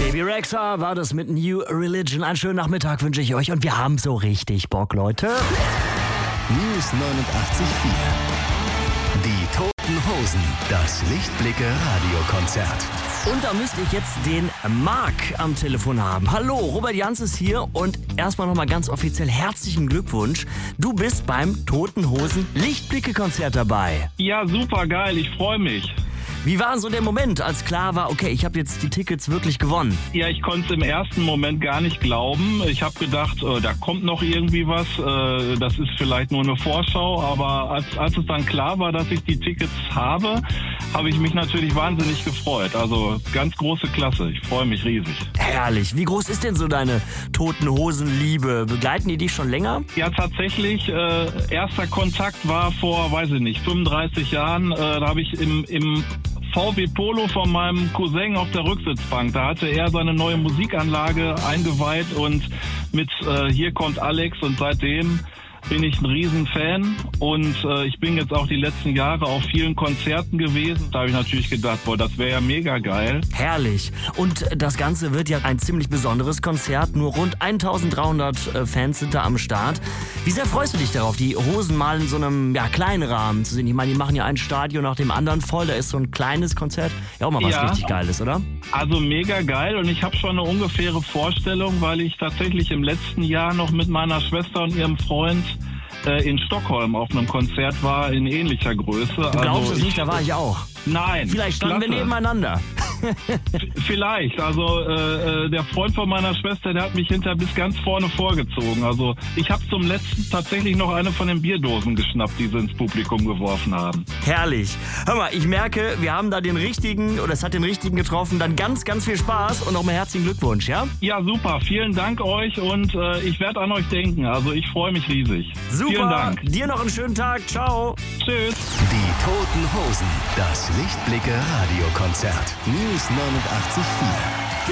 Baby Rexha war das mit New Religion. Einen schönen Nachmittag wünsche ich euch und wir haben so richtig Bock, Leute. News 89.4. Die Toten Hosen. Das Lichtblicke-Radiokonzert. Und da müsste ich jetzt den Marc am Telefon haben. Hallo, Robert Jans ist hier und erstmal nochmal ganz offiziell herzlichen Glückwunsch. Du bist beim Toten Hosen Lichtblicke-Konzert dabei. Ja, super geil, ich freue mich. Wie war so der Moment, als klar war, okay, ich habe jetzt die Tickets wirklich gewonnen? Ja, ich konnte es im ersten Moment gar nicht glauben. Ich habe gedacht, da kommt noch irgendwie was. Das ist vielleicht nur eine Vorschau. Aber als es dann klar war, dass ich die Tickets habe ich mich natürlich wahnsinnig gefreut. Also ganz große Klasse. Ich freue mich riesig. Herrlich. Wie groß ist denn so deine Toten Hosen-Liebe? Begleiten die dich schon länger? Ja, tatsächlich. Erster Kontakt war vor, 35 Jahren. Da habe ich im VW Polo von meinem Cousin auf der Rücksitzbank. Da hatte er seine neue Musikanlage eingeweiht und mit Hier kommt Alex und seitdem bin ich ein Riesenfan und ich bin jetzt auch die letzten Jahre auf vielen Konzerten gewesen. Da habe ich natürlich gedacht, boah, das wäre ja mega geil. Herrlich. Und das Ganze wird ja ein ziemlich besonderes Konzert. Nur rund 1300 Fans sind da am Start. Wie sehr freust du dich darauf, die Hosen mal in so einem kleinen Rahmen zu sehen? Ich meine, die machen ja ein Stadion nach dem anderen voll. Da ist so ein kleines Konzert ja auch mal was richtig Geiles, oder? Also mega geil und ich habe schon eine ungefähre Vorstellung, weil ich tatsächlich im letzten Jahr noch mit meiner Schwester und ihrem Freund in Stockholm auf einem Konzert war in ähnlicher Größe. Du glaubst es nicht, da war ich auch. Nein. Vielleicht standen wir nebeneinander. Vielleicht. Also der Freund von meiner Schwester, der hat mich hinterher bis ganz vorne vorgezogen. Also ich habe zum letzten tatsächlich noch eine von den Bierdosen geschnappt, die sie ins Publikum geworfen haben. Herrlich. Hör mal, ich merke, wir haben da den richtigen, oder es hat den richtigen getroffen. Dann ganz, ganz viel Spaß und nochmal herzlichen Glückwunsch, ja? Ja, super. Vielen Dank euch und ich werde an euch denken. Also ich freue mich riesig. Super. Vielen Dank. Dir noch einen schönen Tag. Ciao. Tschüss. Die Toten Hosen. Das Lichtblicke-Radiokonzert. News 89.4.